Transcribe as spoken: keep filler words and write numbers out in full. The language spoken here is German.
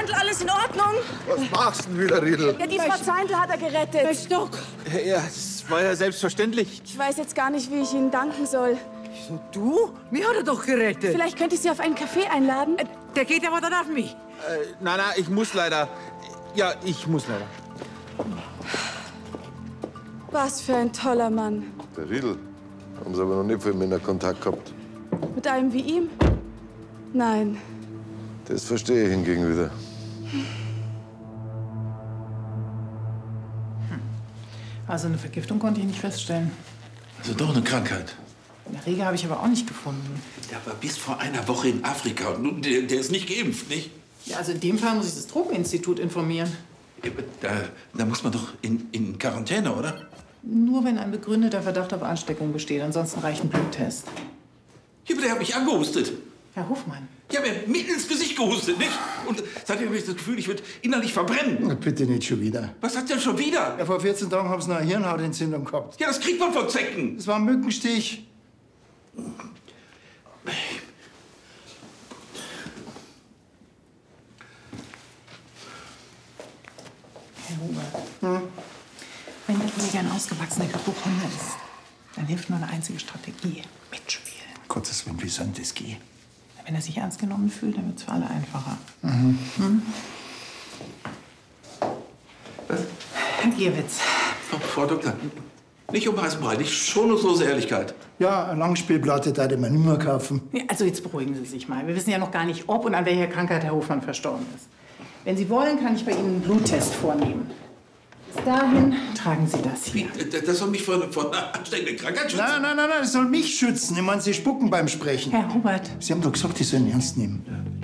Zeindl, alles in Ordnung? Was machst du denn wieder, Riedel? Ja, die Frau Zeindl hat er gerettet. Herr Stock. Ja, das war ja selbstverständlich. Ich weiß jetzt gar nicht, wie ich Ihnen danken soll. Wieso du? Mich hat er doch gerettet. Vielleicht könnte ich Sie auf einen Kaffee einladen? Äh, der geht aber dann auf mich. Äh, na, na, ich muss leider. Ja, ich muss leider. Was für ein toller Mann. Der Riedel. Haben Sie aber noch nicht viel Männer Kontakt gehabt. Mit einem wie ihm? Nein. Das verstehe ich hingegen wieder. Also eine Vergiftung konnte ich nicht feststellen. Also doch eine Krankheit. Eine Erreger habe ich aber auch nicht gefunden. Der war bis vor einer Woche in Afrika und nun, der, der ist nicht geimpft, nicht? Ja, also in dem Fall muss ich das Drogeninstitut informieren. Ja, Da, da muss man doch in, in Quarantäne, oder? Nur wenn ein begründeter Verdacht auf Ansteckung besteht. Ansonsten reicht ein Bluttest. Ja, aber der hat mich angehustet. Herr Hofmann. Ich habe mir mitten ins Gesicht gehustet, nicht? Und seitdem habe ich das Gefühl, ich würde innerlich verbrennen. Na, bitte nicht schon wieder. Was hat denn schon wieder? Ja, vor vierzehn Tagen haben sie eine Hirnhautentzündung gehabt. Ja, das kriegt man von Zecken. Das war ein Mückenstich. Herr Hubert. Hm? Wenn der Kollege ein ausgewachsener Hypochonder ist, dann hilft nur eine einzige Strategie. Mitspielen. Gottes Willen, wie soll denn das gehen? Wenn er sich ernst genommen fühlt, dann wird es für alle einfacher. Mhm. Hm? Herr Gierwitz. Frau, Frau Doktor, nicht um heißen Brei, nicht schonungslose Ehrlichkeit. Ja, eine Langspielplatte darf ich mir nicht mehr kaufen. Ja, also jetzt beruhigen Sie sich mal. Wir wissen ja noch gar nicht, ob und an welcher Krankheit Herr Hofmann verstorben ist. Wenn Sie wollen, kann ich bei Ihnen einen Bluttest vornehmen. Bis dahin tragen Sie das hier. Wie, das soll mich vor, vor einer ansteckenden Krankheit schützen? Nein, nein, nein, nein, das soll mich schützen. Ich meine, Sie spucken beim Sprechen. Herr Hubert. Sie haben doch gesagt, ich soll ihn ernst nehmen.